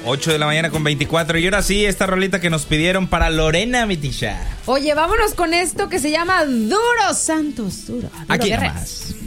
8 de la mañana con 24. Y ahora sí, esta rolita que nos pidieron para Lorena, mi tisha. Oye, vámonos con esto que se llama Duro Santos, duro. Aquí Guerreros. nomás.